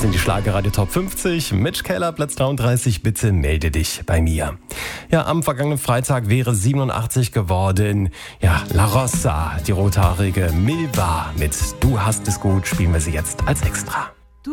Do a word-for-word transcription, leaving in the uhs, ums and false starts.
sind die Schlagerradio Top fünfzig. Mitch Keller, Platz dreiunddreißig. Bitte melde dich bei mir. Ja, am vergangenen Freitag wäre siebenundachtzig geworden. Ja, La Rosa, die rothaarige Milva mit Du hast es gut, spielen wir sie jetzt als Extra.